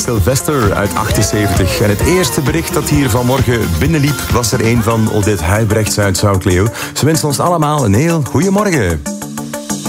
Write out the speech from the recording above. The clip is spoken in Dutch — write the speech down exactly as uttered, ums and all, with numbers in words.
Sylvester uit achtenzeventig. En het eerste bericht dat hier vanmorgen binnenliep was er een van Odette Huibrechts uit Zoutleeuw. Ze wensen ons allemaal een heel goeiemorgen.